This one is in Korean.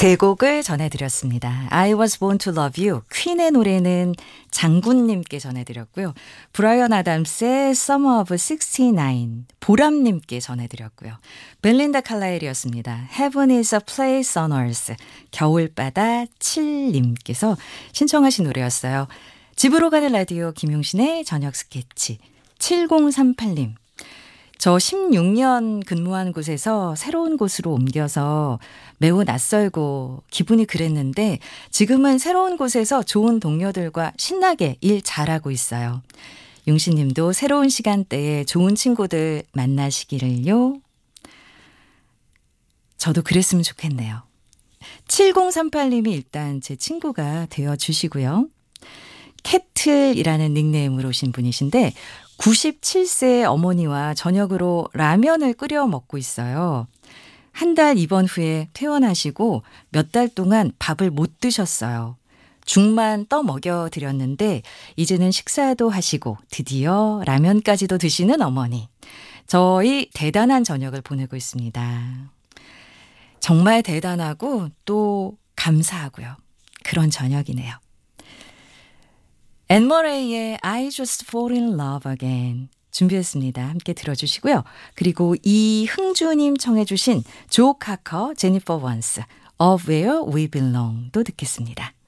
세 곡을 전해드렸습니다. I was born to love you. 퀸의 노래는 장군님께 전해드렸고요. 브라이언 아담스의 Summer of 69. 보람님께 전해드렸고요. 벨린다 칼라일이었습니다. Heaven is a place on earth. 겨울바다 7님께서 신청하신 노래였어요. 집으로 가는 라디오 김용신의 저녁 스케치 7038님. 저 16년 근무한 곳에서 새로운 곳으로 옮겨서 매우 낯설고 기분이 그랬는데 지금은 새로운 곳에서 좋은 동료들과 신나게 일 잘하고 있어요. 용신님도 새로운 시간대에 좋은 친구들 만나시기를요. 저도 그랬으면 좋겠네요. 7038님이 일단 제 친구가 되어주시고요. 캐틀이라는 닉네임으로 오신 분이신데 97세의 어머니와 저녁으로 라면을 끓여 먹고 있어요. 한 달 입원 후에 퇴원하시고 몇 달 동안 밥을 못 드셨어요. 죽만 떠 먹여드렸는데 이제는 식사도 하시고 드디어 라면까지도 드시는 어머니. 저희 대단한 저녁을 보내고 있습니다. 정말 대단하고 또 감사하고요. 그런 저녁이네요. 앤 머레이의 I just fall in love again 준비했습니다. 함께 들어주시고요. 그리고 이흥주님 청해 주신 조 카커, 제니퍼 원스, Of Where We Belong도 듣겠습니다.